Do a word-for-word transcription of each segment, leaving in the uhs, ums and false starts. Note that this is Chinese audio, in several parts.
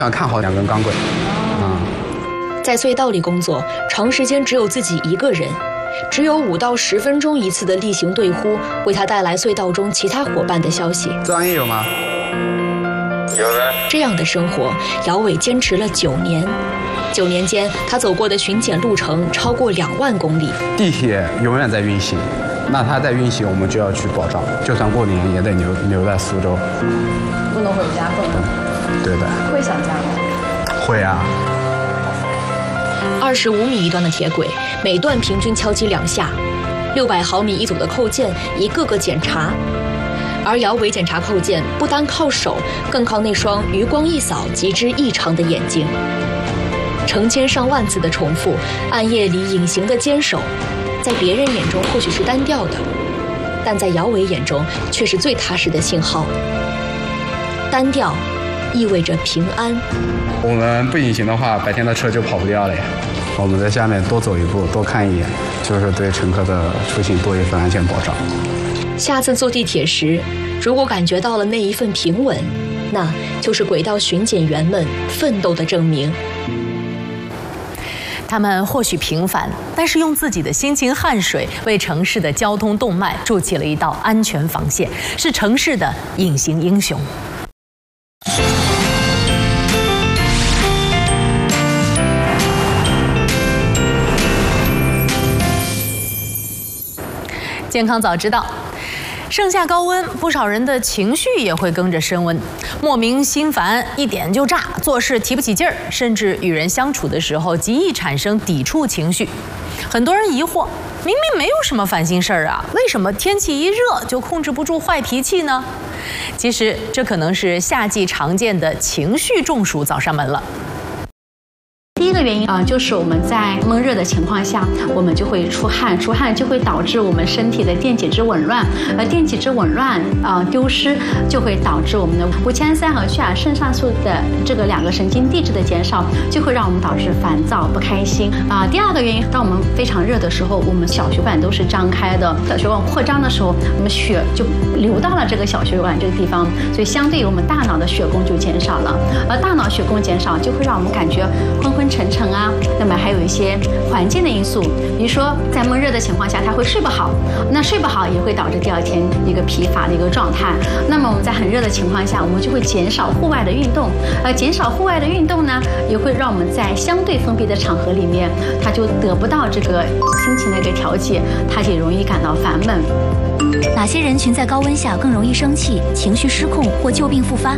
要看好两根钢轨。嗯， 在隧道里工作，长时间只有自己一个人，只有五到十分钟一次的例行对呼，为他带来隧道中其他伙伴的消息。 专业有吗？ 有的。 这样的生活，姚伟坚持了九年。九年间，他走过的巡检路程超过两万公里。 地铁永远在运行，那它在运行，我们就要去保障，就算过年也得留留在苏州。 不能回家，不能。 对的。 会想家吗？ 会啊。 二十五米一段的铁轨，每段平均敲击两下，六百毫米一组的扣件，一个个检查。而姚伟检查扣件，不单靠手，更靠那双余光一扫即知异常的眼睛。成千上万次的重复，暗夜里隐形的坚守，在别人眼中或许是单调的，但在姚伟眼中却是最踏实的信号。单调意味着平安。 我们不隐形的话，白天的车就跑不掉了呀。我们在下面多走一步，多看一眼，就是对乘客的出行多一份安全保障。 下次坐地铁时，如果感觉到了那一份平稳，那就是轨道巡检员们奋斗的证明。 他们或许平凡，但是用自己的辛勤汗水为城市的交通动脉筑起了一道安全防线，是城市的隐形英雄。健康早知道。盛夏高温，不少人的情绪也会跟着升温，莫名心烦，一点就炸，做事提不起劲儿，甚至与人相处的时候极易产生抵触情绪。很多人疑惑，明明没有什么烦心事儿啊，为什么天气一热就控制不住坏脾气呢？其实这可能是夏季常见的情绪中暑找上门了。 第一个原因啊、呃，就是我们在闷热的情况下，我们就会出汗，出汗就会导致我们身体的电解质紊乱，而电解质紊乱啊、呃、丢失，就会导致我们的五羟三合去啊肾上素的这个两个神经递质的减少，就会让我们导致烦躁不开心啊、呃。第二个原因，当我们非常热的时候，我们小血管都是张开的，小血管扩张的时候，我们血就流到了这个小血管这个地方，所以相对于我们大脑的血供就减少了，而大脑血供减少，就会让我们感觉昏昏沉沉啊，那么还有一些环境的因素，比如说在闷热的情况下，他会睡不好，那睡不好也会导致第二天一个疲乏的一个状态。那么我们在很热的情况下，我们就会减少户外的运动，而减少户外的运动呢，也会让我们在相对封闭的场合里面，它就得不到这个心情的一个调节，它也容易感到烦闷。 哪些人群在高温下更容易生气、情绪失控或旧病复发？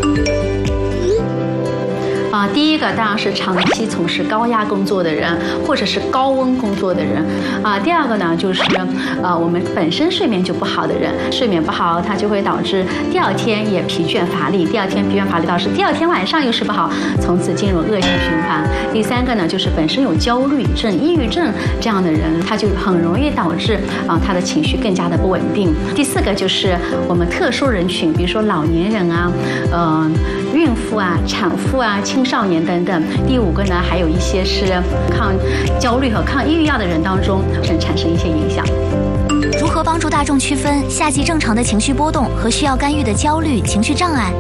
啊，第一个当然是长期从事高压工作的人，或者是高温工作的人。啊，第二个呢，就是呃我们本身睡眠就不好的人，睡眠不好，它就会导致第二天也疲倦乏力，第二天疲倦乏力导致第二天晚上又睡不好，从此进入恶性循环。第三个呢，就是本身有焦虑症、抑郁症这样的人，他就很容易导致啊他的情绪更加的不稳定。第四个就是我们特殊人群，比如说老年人啊，嗯、呃，孕妇啊、产妇啊、青少年等等。第五个呢，还有一些是抗焦虑和抗抑郁药的人当中产生一些影响。 如何帮助大众区分夏季正常的情绪波动和需要干预的焦虑情绪障碍？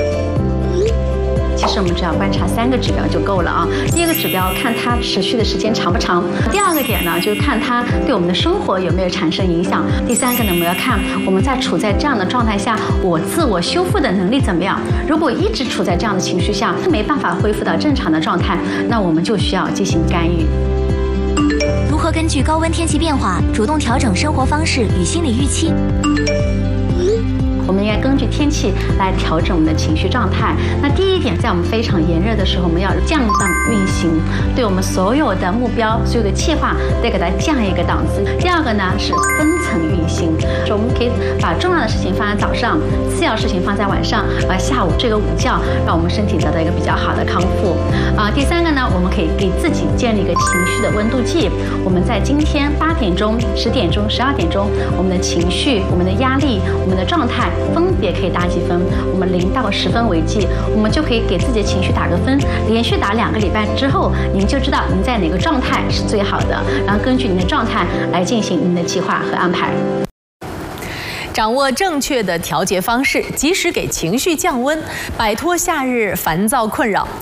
其实我们只要观察三个指标就够了啊。第一个指标看它持续的时间长不长，第二个点呢就是看它对我们的生活有没有产生影响，第三个呢我们要看我们在处在这样的状态下，我自我修复的能力怎么样。如果一直处在这样的情绪下，没办法恢复到正常的状态，那我们就需要进行干预。 如何根据高温天气变化主动调整生活方式与心理预期？ 我们应该根据天气来调整我们的情绪状态。那第一点，在我们非常炎热的时候，我们要降档运行，对我们所有的目标、所有的计划，得给它降一个档次。第二个呢是分层运行，我们可以把重要的事情放在早上，次要事情放在晚上，呃，下午睡个午觉，让我们身体得到一个比较好的康复。啊、呃，第三个呢，我们可以给自己建立一个情绪的温度计。我们在今天八点钟、十点钟、十二点钟，我们的情绪、我们的压力、我们的状态。分别可以打几分，我们零到十分为计，我们就可以给自己的情绪打个分。连续打两个礼拜之后，您就知道您在哪个状态是最好的，然后根据您的状态来进行您的计划和安排。 掌握正确的调节方式，及时给情绪降温，摆脱夏日烦躁困扰。